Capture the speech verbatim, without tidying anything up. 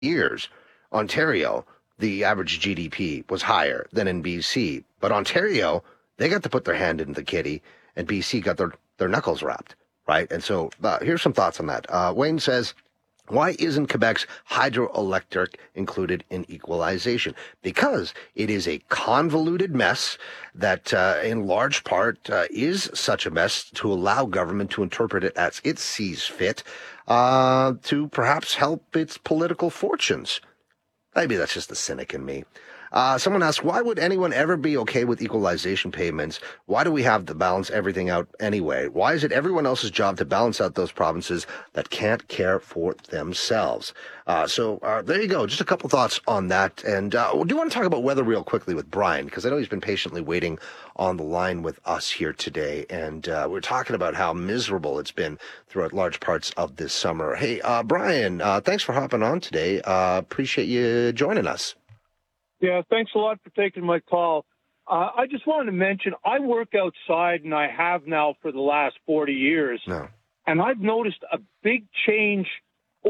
years, Ontario, the average G D P was higher than in B C. But Ontario, they got to put their hand in the kitty, and B C got their, their knuckles wrapped, right? And so uh, here's some thoughts on that. Uh, Wayne says, why isn't Quebec's hydroelectric included in equalization? Because it is a convoluted mess that, uh, in large part, uh, is such a mess to allow government to interpret it as it sees fit, uh, to perhaps help its political fortunes. Maybe that's just the cynic in me. Uh, someone asked, why would anyone ever be okay with equalization payments? Why do we have to balance everything out anyway? Why is it everyone else's job to balance out those provinces that can't care for themselves? Uh, so uh, there you go. Just a couple thoughts on that. And uh, we do want to talk about weather real quickly with Brian, because I know he's been patiently waiting on the line with us here today. And uh, we're talking about how miserable it's been throughout large parts of this summer. Hey, uh, Brian, uh, thanks for hopping on today. Uh, appreciate you joining us. Yeah, thanks a lot for taking my call. Uh, I just wanted to mention I work outside, and I have now for the last forty years. No. And I've noticed a big change